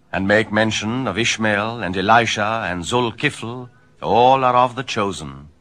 and make mention of Ishmael and Elisha and Zulkifl. All are of the chosen.